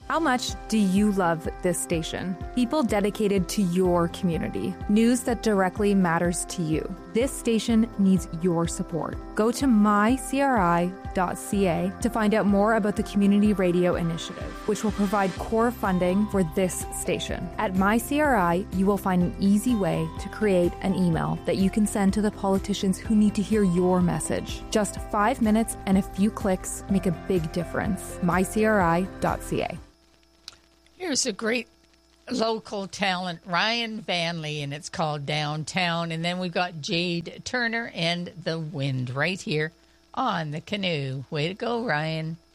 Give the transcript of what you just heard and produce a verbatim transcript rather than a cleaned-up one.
How much do you love this station? People dedicated to your community. News that directly matters to you. This station needs your support. Go to my c r i dot c a to find out more about the Community Radio Initiative, which will provide core funding for this station. At MyCRI, you will find an easy way to create an email that you can send to the politicians who need to hear your message. Just five minutes and a few clicks make a big difference. my c r i dot c a. Here's a great local talent, Ryan Vanley, and it's called Downtown. And then we've got Jade Turner and The Wind right here on The Canoe. Way to go, Ryan.